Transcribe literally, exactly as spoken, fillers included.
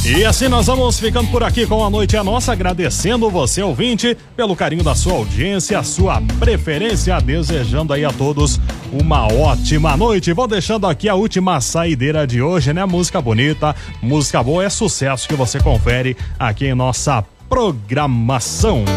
E assim nós vamos ficando por aqui com A Noite é Nossa, agradecendo você, ouvinte, pelo carinho da sua audiência, a sua preferência, desejando aí a todos uma ótima noite. Vou deixando aqui a última saideira de hoje, né? Música bonita, música boa, é sucesso que você confere aqui em nossa programação.